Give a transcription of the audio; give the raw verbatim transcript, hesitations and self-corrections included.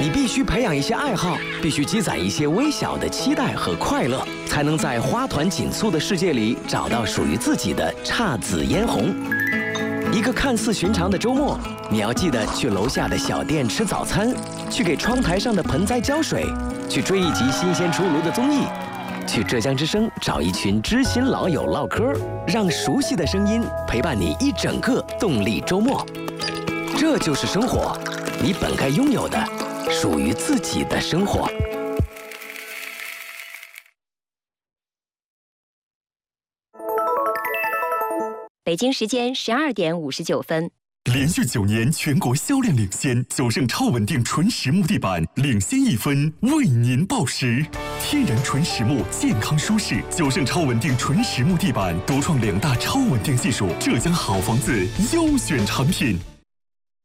你必须培养一些爱好，必须积攒一些微小的期待和快乐，才能在花团锦簇的世界里找到属于自己的姹紫嫣红。一个看似寻常的周末，你要记得去楼下的小店吃早餐，去给窗台上的盆栽浇水，去追一集新鲜出炉的综艺，去浙江之声找一群知心老友唠嗑，让熟悉的声音陪伴你一整个动力周末。这就是生活，你本该拥有的，属于自己的生活。 北京时间十二点五十九分。 连续九年全国销量领先，九盛超稳定纯实木地板领先一分，为您报时。天然纯实木，健康舒适。九盛超稳定纯实木地板独创两大超稳定技术，浙江好房子优选产品。